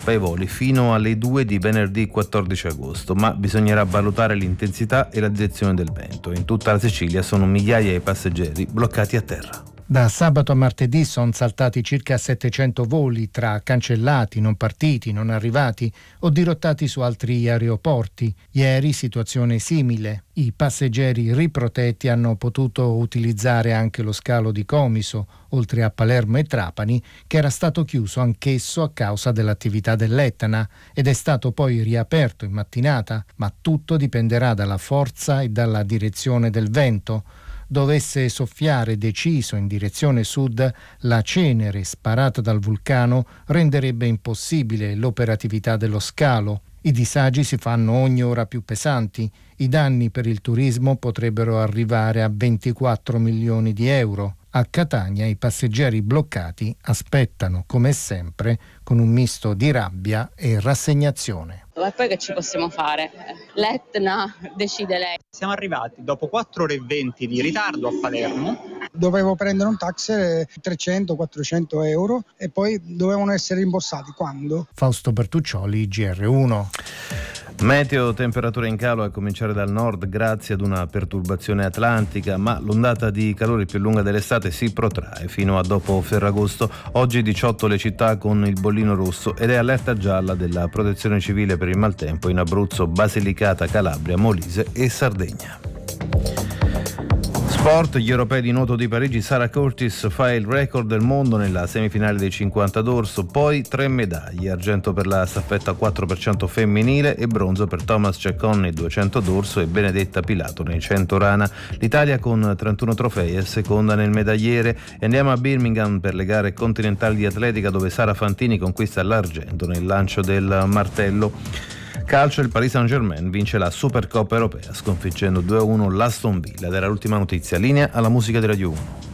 stop ai voli fino alle 2 di venerdì 14 agosto, ma bisognerà valutare l'intensità e la direzione del vento. In tutta la Sicilia sono migliaia di passeggeri bloccati a terra. Da sabato a martedì sono saltati circa 700 voli tra cancellati, non partiti, non arrivati o dirottati su altri aeroporti. Ieri situazione simile. I passeggeri riprotetti hanno potuto utilizzare anche lo scalo di Comiso, oltre a Palermo e Trapani, che era stato chiuso anch'esso a causa dell'attività dell'Etna ed è stato poi riaperto in mattinata, ma tutto dipenderà dalla forza e dalla direzione del vento. Dovesse soffiare deciso in direzione sud, la cenere sparata dal vulcano renderebbe impossibile l'operatività dello scalo. I disagi si fanno ogni ora più pesanti. I danni per il turismo potrebbero arrivare a 24 milioni di euro. A Catania i passeggeri bloccati aspettano, come sempre, con un misto di rabbia e rassegnazione. Ma poi che ci possiamo fare? L'Etna decide lei. Siamo arrivati dopo 4 ore e 20 di ritardo a Palermo. Dovevo prendere un taxi 300-400 euro e poi dovevano essere rimborsati. Quando? Fausto Bertuccioli, GR1. Meteo, temperature in calo a cominciare dal nord grazie ad una perturbazione atlantica, ma l'ondata di calore più lunga dell'estate si protrae fino a dopo Ferragosto. Oggi 18 le città con il bollino rosso ed è allerta gialla della Protezione Civile per il maltempo in Abruzzo, Basilicata, Calabria, Molise e Sardegna. Sport, gli europei di nuoto di Parigi, Sarah Curtis fa il record del mondo nella semifinale dei 50 d'orso, poi 3 medaglie, argento per la staffetta 4% femminile e bronzo per Thomas Cecconi 200 d'orso e Benedetta Pilato nei 100 rana. L'Italia con 31 trofei è seconda nel medagliere e andiamo a Birmingham per le gare continentali di atletica dove Sara Fantini conquista l'argento nel lancio del martello. Calcio, il Paris Saint-Germain vince la Supercoppa europea sconfiggendo 2-1 l'Aston Villa ed era l'ultima notizia. Linea alla musica di Radio 1.